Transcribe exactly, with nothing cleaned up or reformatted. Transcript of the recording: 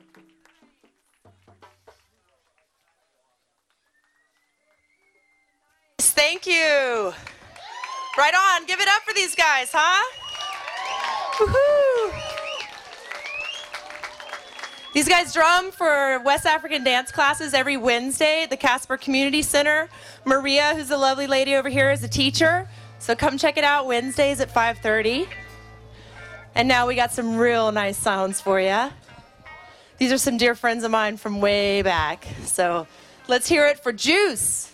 Thank you. Right on. Give it up for these guys, huh? Woohoo. These guys drum for West African dance classes every Wednesday at the Casper Community Center. Maria, who's a lovely lady over here, is a teacher. So come check it out Wednesdays at five thirty. And now we got some real nice sounds for you. These are some dear friends of mine from way back. So let's hear it for Juice.